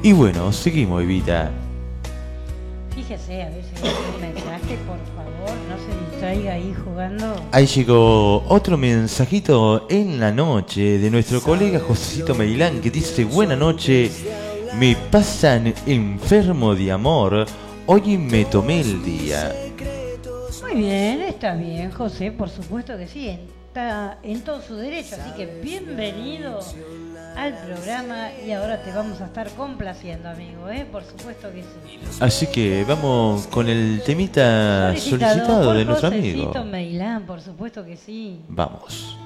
Y bueno, seguimos, Evita. Fíjese, a ver si hay un mensaje, por favor, no se distraiga ahí jugando. Ahí llegó otro mensajito en la noche de nuestro colega Josecito Meilán que dice: buena noche, me pasan enfermo de amor, hoy me tomé el día. Muy bien, está bien, José, por supuesto que sí, está en todo su derecho, así que bienvenido al programa y ahora te vamos a estar complaciendo, amigo, por supuesto que sí. Así que vamos con el temita solicitado por de nuestro Josecito amigo. Meilán, por supuesto que sí. Vamos.